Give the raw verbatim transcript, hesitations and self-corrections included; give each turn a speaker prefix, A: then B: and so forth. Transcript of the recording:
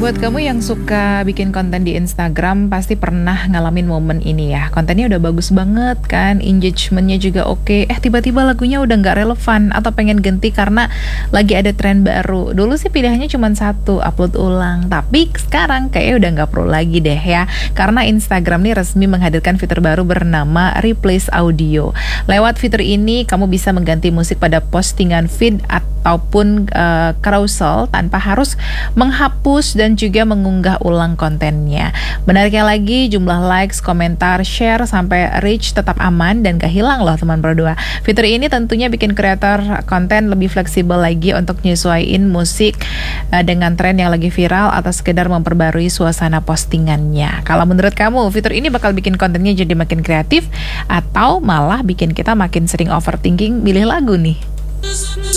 A: Buat kamu yang suka bikin konten di Instagram, pasti pernah ngalamin momen ini ya. Kontennya udah bagus banget kan, engagementnya juga oke. Eh tiba-tiba lagunya udah nggak relevan atau pengen ganti karena lagi ada tren baru. Dulu sih pilihannya cuma satu, upload ulang. Tapi sekarang kayaknya udah nggak perlu lagi deh ya. Karena Instagram nih resmi menghadirkan fitur baru bernama Replace Audio. Lewat fitur ini, kamu bisa mengganti musik pada postingan feed ataupun uh, carousel tanpa harus menghapus dan juga mengunggah ulang kontennya. Menariknya lagi, jumlah likes, komentar, share, sampai reach tetap aman dan gak hilang loh teman berdua. Fitur ini tentunya bikin kreator konten lebih fleksibel lagi untuk nyesuaiin musik uh, dengan tren yang lagi viral atau sekedar memperbarui suasana postingannya. Kalau menurut kamu, fitur ini bakal bikin kontennya jadi makin kreatif atau malah bikin kita makin sering overthinking milih lagu nih?